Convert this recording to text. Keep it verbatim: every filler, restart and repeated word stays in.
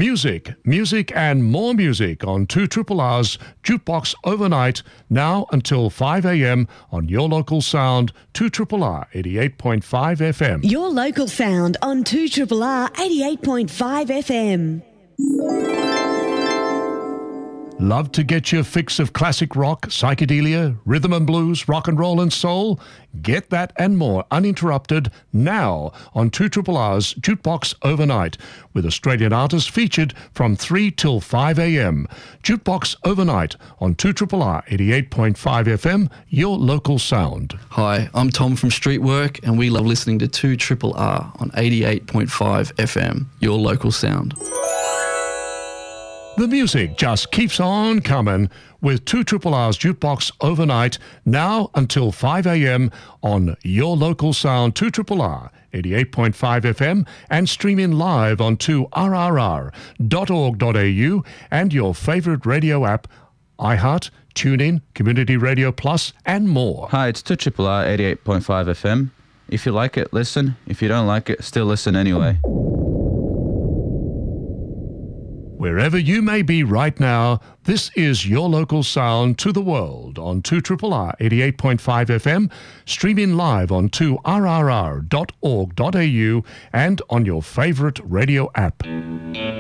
Music, music and more music on two R's Jukebox Overnight, now until five a.m. on your local sound, two R R eighty-eight point five F M. Your local sound on two R R eighty-eight point five F M. Love to get your fix of classic rock, psychedelia, rhythm and blues, rock and roll and soul? Get that and more uninterrupted now on two R R's Jukebox Overnight, with Australian artists featured from three till five a.m. Jukebox Overnight on two R R eighty-eight point five F M, your local sound. Hi, I'm Tom from Streetwork, and we love listening to two R R on eighty-eight point five F M, your local sound. The music just keeps on coming with two R R's Jukebox Overnight, now until five a.m. on your local sound, two R R eighty-eight point five F M, and streaming live on two R R R dot org dot A U and your favourite radio app, iHeart, TuneIn, Community Radio Plus, and more. Hi, it's two R R eighty-eight point five F M. If you like it, listen. If you don't like it, still listen anyway. Wherever you may be right now, this is your local sound to the world on two R R eighty-eight point five F M, streaming live on two R R R dot org dot A U and on your favourite radio app.